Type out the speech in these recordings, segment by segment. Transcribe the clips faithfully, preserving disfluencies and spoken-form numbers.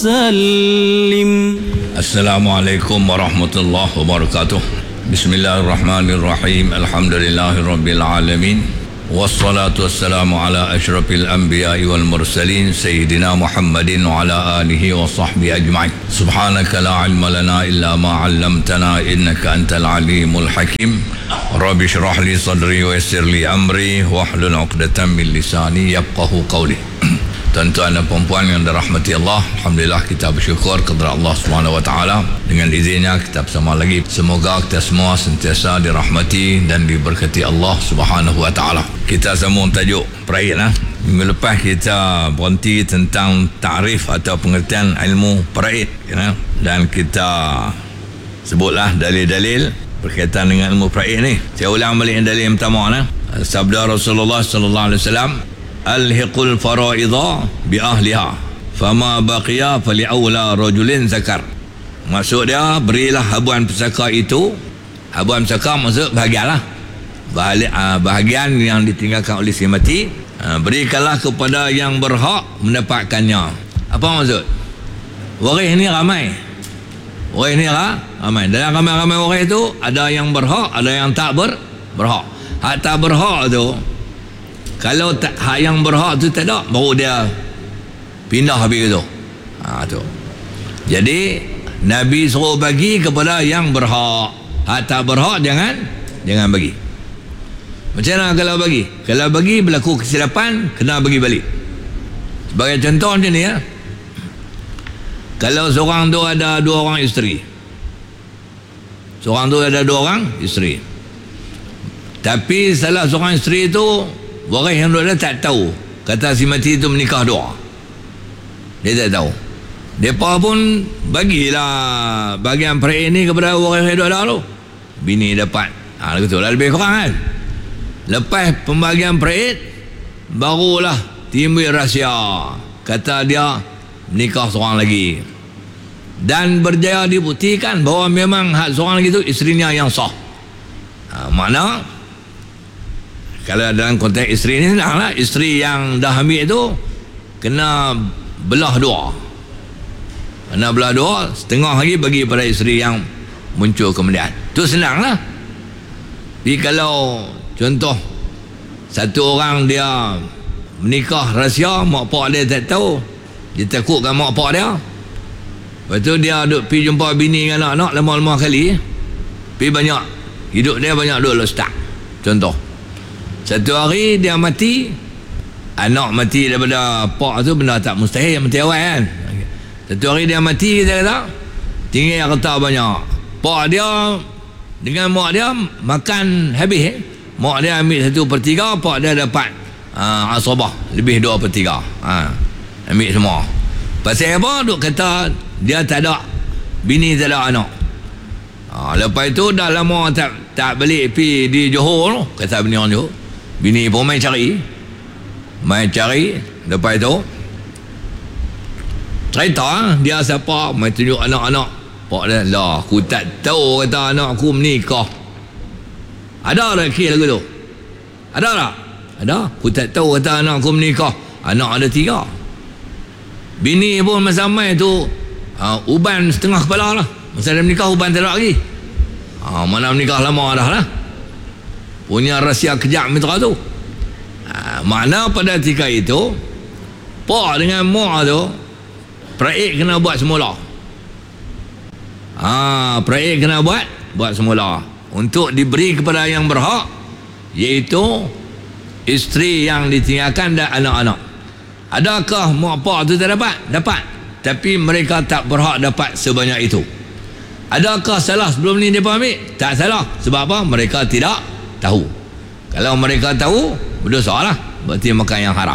Salim. Assalamualaikum warahmatullahi wabarakatuh. Bismillahirrahmanirrahim. Alhamdulillahirabbil alamin. Wassalatu wassalamu ala asyrafil anbiya'i wal mursalin sayyidina Muhammadin wa ala alihi wa sahbihi ajma'in. Subhanaka la ilma lana illa ma 'allamtana innaka antal alimul hakim. Rabbi shrah li sadri wa yassir li amri wahlul 'uqdatam min lisani yafqahu qawli. Tuan-tuan dan puan-puan yang dirahmati Allah, alhamdulillah kita bersyukur kepada Allah Subhanahu wa taala. Dengan izinnya kita bersama lagi. Semoga kita semua sentiasa dirahmati dan diberkati Allah Subhanahu wa taala. Kita sambung tajuk peraih lah. Minggu lepas kita berhenti tentang takrif atau pengertian ilmu peraih, ya? Dan kita sebutlah dalil-dalil berkaitan dengan ilmu peraih ni. Saya ulang balik dalil yang pertama lah. Sabda Rasulullah sallallahu alaihi wasallam, alhiqul faraidha bi ahliha fama baqiya fali aula rajulin zakar. Maksud dia, berilah habuan pusaka itu. Habuan pusaka maksud bahagian lah, bahagian yang ditinggalkan oleh si mati, berikanlah kepada yang berhak mendapatkannya. Apa maksud? Waris ni ramai, waris ni ramai. Dalam ramai-ramai waris itu ada yang berhak, ada yang tak ber berhak. Hak tak berhak tu, kalau tak, hak yang berhak tu tak ada, baru dia pindah habis tu. Ha, tu. Jadi Nabi suruh bagi kepada yang berhak. Hak tak berhak jangan jangan bagi. Macam mana kalau bagi? Kalau bagi berlaku kesilapan, kena bagi balik. Sebagai contoh macam ni, ya. Kalau seorang tu ada dua orang isteri. Seorang tu ada dua orang isteri. Tapi salah seorang isteri tu, waris yang dua dia tak tahu. Kata si mati itu menikah dua, dia tak tahu. Mereka pun bagilah bagian peraih ni kepada waris yang dua dah tu. Bini dapat, ha, betul lah, lebih kurang kan. Lepas pembagian peraih, barulah timbul rahsia. Kata dia menikah seorang lagi, dan berjaya dibuktikan bahawa memang hak seorang lagi tu isterinya yang sah. Ha, makna kalau dalam konteks isteri ni senang lah. Isteri yang dah ambil tu kena belah dua, kena belah dua, setengah lagi bagi pada isteri yang muncul kemudian. Tu senang lah. Tapi kalau contoh satu orang dia menikah rahsia, mak pak dia tak tahu, dia takutkan mak pak dia, lepas tu dia duduk pergi jumpa bini dengan anak-anak lama-lama kali, pergi banyak, hidup dia banyak duduk lestak. Contoh, satu hari dia mati, anak mati daripada pak tu benda tak mustahil, mati awal kan. Satu hari dia mati, kita kata tinggal harta banyak. Pak dia dengan mak dia makan habis, eh? Mak dia ambil satu per tiga, pak dia dapat uh, asabah lebih dua per tiga, uh, ambil semua. Pasal apa? Duk kata dia tak ada bini, tak ada anak. uh, Lepas itu dah lama tak tak balik pi di Johor tu, kata bini orang Johor. Bini pun main cari, main cari. Lepas itu cerita dia siapa, main tunjuk anak-anak. Pak dia, lah aku tak tahu, kata anak aku menikah. Ada tak kes lagu tu? Ada tak? Ada. Aku tak tahu, kata anak aku menikah. Anak ada tiga. Bini pun masa main tu uh, uban setengah kepala lah. Masa dia menikah uban tak ada lagi. uh, Mana menikah lama dah lah, punya rahsia kejap mitra tu. Ha, makna pada ketika itu pak dengan mak tu peraih kena buat semula. Ha, peraih kena buat buat semula untuk diberi kepada yang berhak, iaitu isteri yang ditinggalkan dan anak-anak. Adakah mak pak tu tak dapat? Dapat. Tapi mereka tak berhak dapat sebanyak itu. Adakah salah sebelum ni dia ambil? Tak salah. Sebab apa? Mereka tidak tahu. Kalau mereka tahu, berdosa lah, berarti makan yang haram.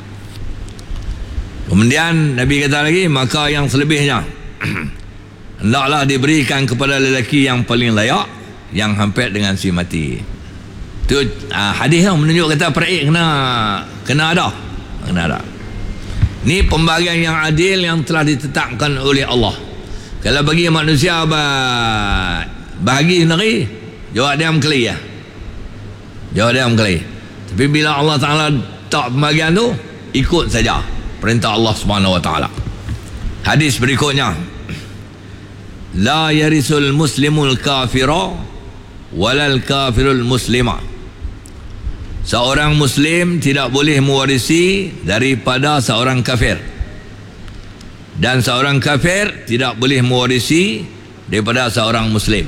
Kemudian Nabi kata lagi, maka yang selebihnya hendaklah diberikan kepada lelaki yang paling layak, yang hampir dengan si mati. Tu uh, hadis yang menunjuk kata peraih kena kena ada, kena ada. Ni pembagian yang adil yang telah ditetapkan oleh Allah. Kalau bagi manusia bah, bahagi sendiri, jawab dia mengkeli ya. Jawab dia mengkeli. Tapi bila Allah Ta'ala tak pembagian tu, ikut saja perintah Allah Subhanahu Wa Ta'ala. Hadis berikutnya, la yarisul muslimul kafira walal kafirul muslima. Seorang muslim tidak boleh mewarisi daripada seorang kafir, dan seorang kafir tidak boleh mewarisi daripada seorang muslim.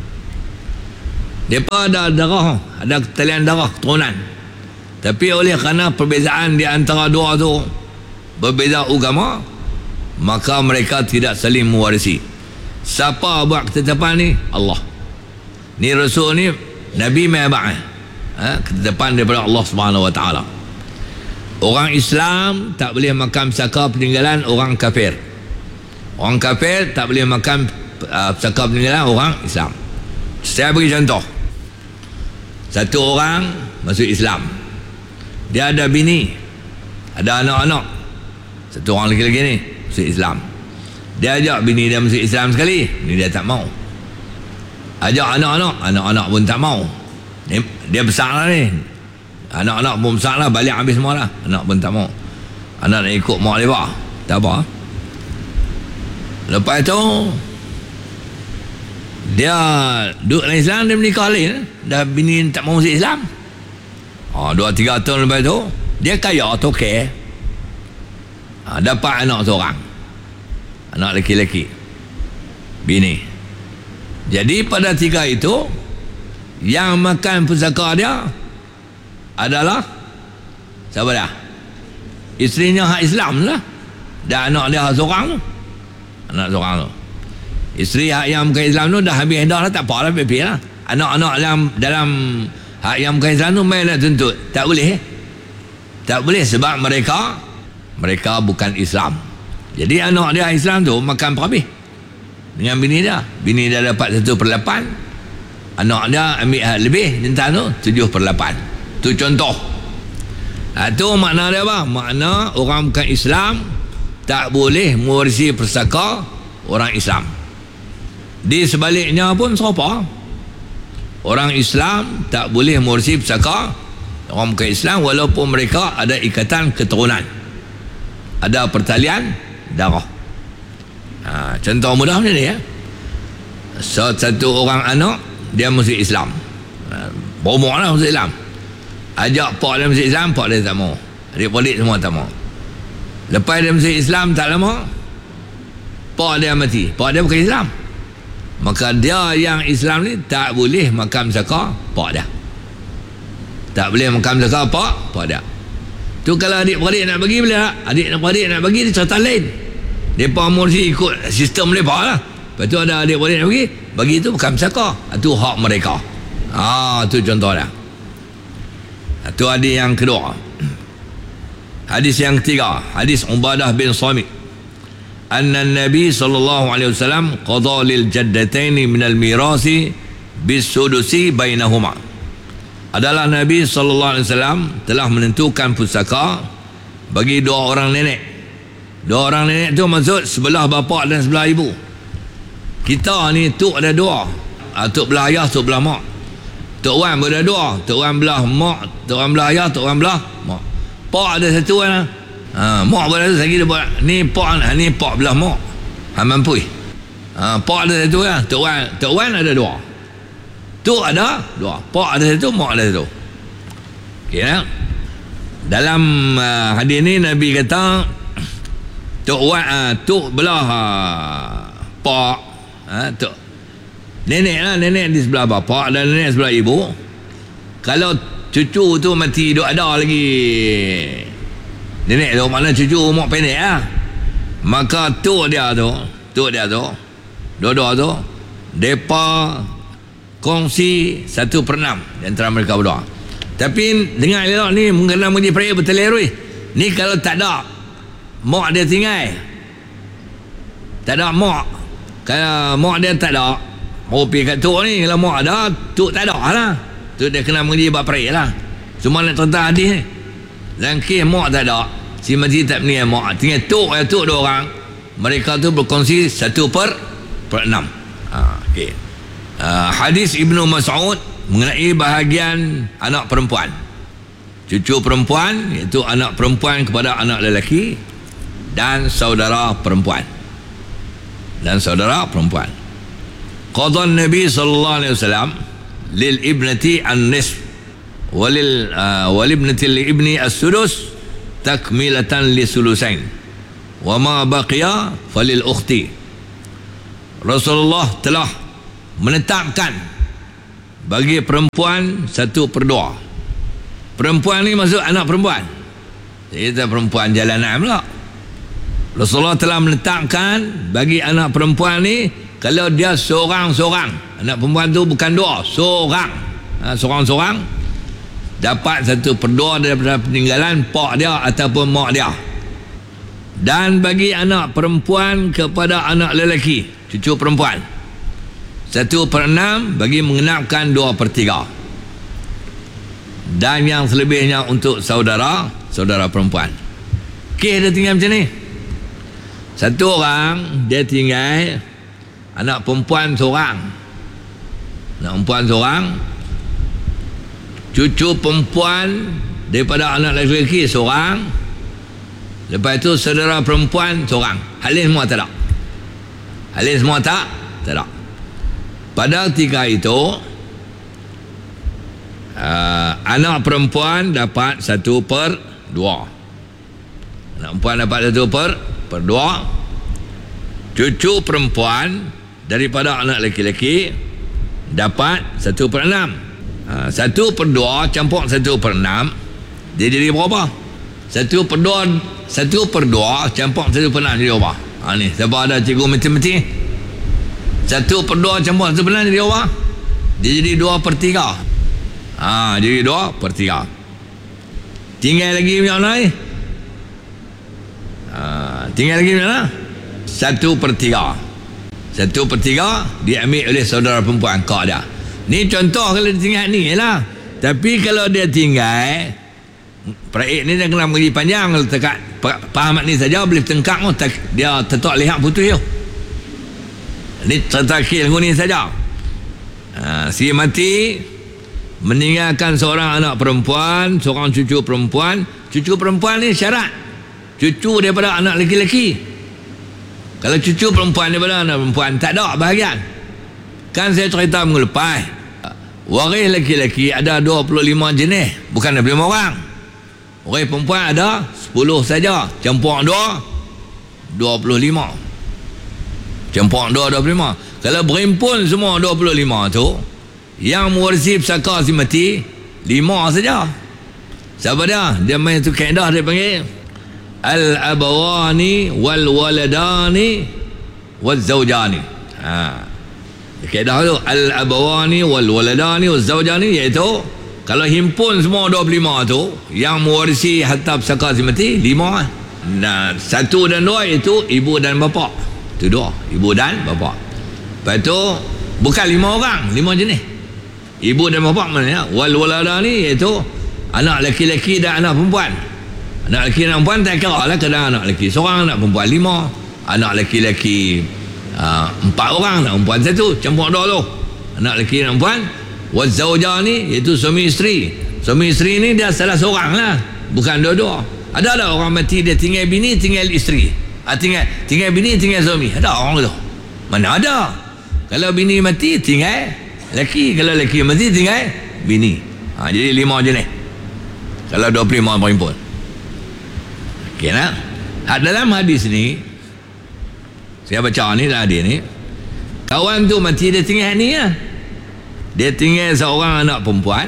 Mereka ada darah, ada talian darah keturunan, tapi oleh kerana perbezaan di antara dua tu, berbeza agama, maka mereka tidak saling mewarisi. Siapa buat ketetapan ni? Allah. Ni Rasul ni, Nabi Ma'ba'ah, ha? ketetapan daripada Allah Subhanahu Wa Taala. Orang Islam tak boleh makan pusaka peninggalan orang kafir. Orang kafir tak boleh makan uh, pusaka peninggalan orang Islam. Saya beri contoh. Satu orang masuk Islam, dia ada bini, ada anak-anak. Satu orang lelaki-lelaki ni masuk Islam, dia ajak bini dia masuk Islam sekali, ni dia tak mau. Ajak anak-anak, anak-anak pun tak mau. Dia, dia besar lah ni, anak-anak pun besar lah, balik habis semua lah, anak pun tak mau. Anak nak ikut mak lebar, tak apa. Lepas tu dia duduk dalam Islam, dia menikah lain, dah bini tak mau masuk Islam. Oh, dua tiga tahun lepas tu dia kaya tokek, ha, dapat anak seorang, anak lelaki-lelaki, bini. Jadi pada tiga itu, yang makan pusaka dia adalah siapa dah? Isterinya hak Islam lah, dan anak dia hak seorang tu, anak seorang tu. Isteri hak yang bukan Islam tu dah habis dah lah, tak apa lah, pergi lah. Anak-anak dalam dalam hak yang bukan Islam tu main nak tuntut, tak boleh. Tak boleh sebab mereka mereka bukan Islam. Jadi anak dia Islam tu makan perhabis dengan bini dia. Bini dia dapat satu per lapan, anak dia ambil hak lebih, jentan tu tujuh per lapan. Tu contoh. Ha, tu makna dia apa? Makna orang bukan Islam tak boleh mewarisi pusaka orang Islam. Di sebaliknya pun serupa. Orang Islam tak boleh mewarisi pusaka orang bukan Islam walaupun mereka ada ikatan keturunan, ada pertalian darah. Ha, contoh mudah ni ya. So, satu orang anak dia masuk Islam, ha, berumur lah masuk Islam. Ajak pak dia masuk Islam, pak dia tak mau. Adik-adik semua tak mau. Lepas dia masuk Islam tak lama, pak dia mati. Pak dia bukan Islam, maka dia yang Islam ni tak boleh makan pusaka pak dia. Tak boleh makan pusaka pak pak dia. Tu kalau adik-beradik nak bagi, boleh tak? Adik-beradik nak bagi, dia cerita lain. Mereka mesti ikut sistem mereka lah. Lepas tu ada adik-beradik nak bagi, bagi tu bukan pusaka, itu hak mereka. Ah, tu contoh dia. Itu hadis yang kedua. Hadis yang ketiga, hadis Ubadah bin Samit, anna Nabi sallallahu alaihi wasallam qada lil jaddataini min al mirasi bis sudusi bainahuma. Adalah Nabi sallallahu alaihi wasallam telah menentukan pusaka bagi dua orang nenek. Dua orang nenek tu maksud sebelah bapa dan sebelah ibu. Kita ni tok ada dua, tok belah ayah, tok belah mak. Tok Wan berada dua, tok Wan belah mak, tok Wan belah ayah, tok Wan belah mak. Pak ada satu kan. Ha, mak berada satu lagi dia buat. Ni pak, ni pak belah mak. Ha, mampu. Ha, pak ada satu kan. Tok Wan, tok Wan ada dua. Tok ada dua. Pak ada satu, mak ada satu. Okey ya. Dalam uh, hadis ni Nabi kata tok Wan, uh, tok belah uh, pak, uh, tok nenek lah, nenek di sebelah bapa dan nenek sebelah ibu. Kalau cucu tu mati duk ada lagi nenek tu, makna cucu umur pendek lah, maka tok dia tu, tok dia tu, dua-dua tu, mereka kongsi satu per enam di antara mereka berdua. Tapi dengar elok ni, mengenai menjadi peraya bertelerui ni, kalau tak ada mak dia tinggal, tak ada mak, kalau mak dia tak ada, mau pergi kat tok ni. Kalau mak ada, tok tak ada lah, tok dia kena menjadi bab peraya lah. Cuma nak tentang hadis ni, dan kes mak tak ada, si mati tak meninggal mak, tinggal tok ya, tok dua orang, mereka tu berkongsi satu per per enam. Ha, okay. Uh, hadis Ibnu Mas'ud mengenai bahagian anak perempuan, cucu perempuan, iaitu anak perempuan kepada anak lelaki dan saudara perempuan. dan saudara perempuan. Qadha Nabi sallallahu alaihi wasallam lil ibnati an-nisf walil uh, wal ibnati li ibni as-sudus takmilatan li sulusain wa ma baqiya falil ukhti. Rasulullah telah menetapkan bagi perempuan satu per dua. Perempuan ni maksud anak perempuan. Kita perempuan jalanan pula. Rasulullah telah menetapkan bagi anak perempuan ni, kalau dia seorang-seorang, anak perempuan tu bukan dua, seorang, ha, seorang-seorang dapat satu per dua daripada peninggalan pak dia ataupun mak dia. Dan bagi anak perempuan kepada anak lelaki, cucu perempuan, satu per enam bagi mengenapkan dua per tiga. Dan yang selebihnya untuk saudara, saudara perempuan. Kes dia tinggal macam ni. Satu orang dia tinggal anak perempuan seorang, anak perempuan seorang, cucu perempuan daripada anak lelaki seorang, lepas itu saudara perempuan seorang. Halin semua tak ada. Halin semua tak tak ada. Pada ketika itu uh, anak perempuan dapat satu per dua. Anak perempuan dapat satu per per dua. Cucu perempuan daripada anak lelaki dapat satu per enam. Ha, satu per dua campur satu per enam, dia jadi berapa? Satu per dua, satu per dua campur satu per enam jadi berapa? Ha, ni siapa ada cikgu matematik? Satu per dua campur satu per enam jadi berapa? Dia jadi dua per tiga. Ha, jadi dua per tiga. Tinggal lagi yang lain. Ha, tinggal lagi mana? Satu per tiga. Satu per tiga diambil oleh saudara perempuan kak dia. Ni contoh kalau dia tinggal ni lah. Tapi kalau dia tinggal, peraik ni dia kena mengaji panjang. Kalau tekat faham ni saja boleh tengkak tu, dia tetap lihat putus tu. Ni terakhir ni saja. Ha, si mati meninggalkan seorang anak perempuan, seorang cucu perempuan. Cucu perempuan ni syarat cucu daripada anak lelaki. Kalau cucu perempuan daripada anak perempuan tak ada bahagian. Kan saya cerita minggu lepas, waris lelaki-lelaki ada dua puluh lima jenis, bukan dua puluh lima orang. Waris perempuan ada sepuluh saja, campur dua dua puluh lima. Campur dua dua puluh lima. Kalau berhimpun semua dua puluh lima tu, yang mewarisi pusaka si mati lima saja. Siapa dia? Dia main tu kaedah dia panggil al-abawani wal waladani wal zawjani. Ha. Kaedah tu al-abawani wal waladani wal zawjani, iaitu kalau himpun semua dua puluh lima tu, yang mewarisi harta pusaka si mati lima. Nah, satu dan dua itu ibu dan bapa. Itu dua, ibu dan bapa. Lepas tu bukan lima orang, lima jenis. Ibu dan bapa mana? Wal waladani iaitu anak lelaki-lelaki dan anak perempuan. Anak lelaki dan perempuan tak kira lah, kadang anak lelaki seorang, anak perempuan lima, anak lelaki-lelaki uh, empat orang, anak perempuan satu, campur dua tu. Anak lelaki dan perempuan. Wazawjah ni iaitu suami isteri. Suami isteri ni dia salah seorang lah, bukan dua-dua. Ada ada orang mati dia tinggal bini, tinggal isteri. Ha, tinggal tinggal bini, tinggal suami. Ada orang tu? Mana ada? Kalau bini mati tinggal lelaki, kalau lelaki mati tinggal bini. Ha, jadi lima jenis. Kalau dua puluh lima perempuan. Okey nak? Dalam hadis ni saya baca ni lah, hadis ni, kawan tu mati dia tinggal ni lah. Dia tinggal seorang anak perempuan,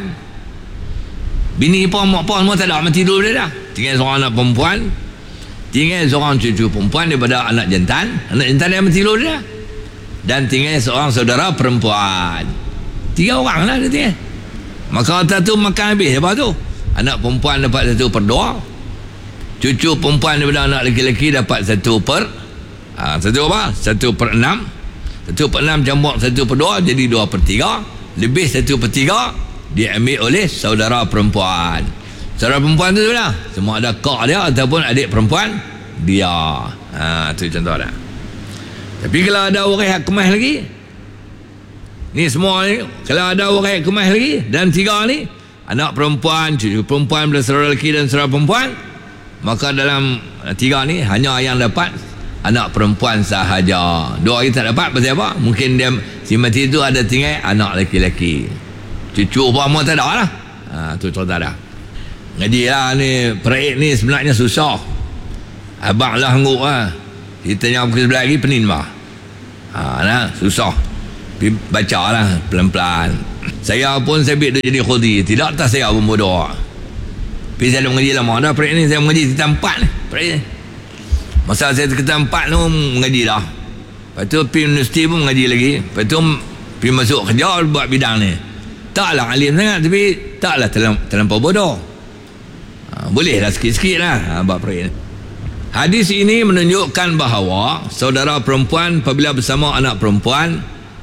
bini pun mak pun semua tak ada, mati dulu dia dah. Tinggal seorang anak perempuan, tinggal seorang cucu perempuan daripada anak jantan, anak jantan dia mati dulu dia. Dan tinggal seorang saudara perempuan. Tiga orang lah dia tinggal. Maka harta tu makan habis. Apa tu? Anak perempuan dapat satu per dua, cucu perempuan daripada anak lelaki dapat satu per ha, satu apa? Satu per enam. Satu per enam campur satu per dua jadi dua per tiga. Lebih satu per tiga diambil oleh saudara perempuan. Saudara perempuan tu sebenarnya semua ada kak dia ataupun adik perempuan dia. Ha, tu contoh dah. Tapi kalau ada waris hak kemas lagi, ni semua ni, kalau ada waris hak kemas lagi, dan tiga ni anak perempuan, cucu perempuan, saudara lelaki dan saudara perempuan, maka dalam tiga ni hanya yang dapat anak perempuan sahaja. Dua hari tak dapat pasal apa? Mungkin dia si mati tu ada tinggal anak lelaki-lelaki. Cucu apa tak ada lah. Ha, tu cerita dah. Ngaji lah ni, peraik ni sebenarnya susah. Abang lah angguk lah. Kita yang pukul sebelah lagi penin bah. Ha, nah, susah. Baca lah pelan-pelan. Saya pun saya ambil dia jadi khudi. Tidak tak saya pun bodoh. Tapi saya dah mengaji lama dah peraik ni. Saya mengaji kita empat ni. Peraik ni. Masa saya kita empat tu mengaji dah. Lepas tu pergi universiti pun mengaji lagi. Lepas tu pergi masuk kerja buat bidang ni. Taklah alim sangat tapi taklah terlamp, terlampau bodoh. Ha, boleh lah sikit-sikit lah ha, buat peraik ni. Hadis ini menunjukkan bahawa saudara perempuan apabila bersama anak perempuan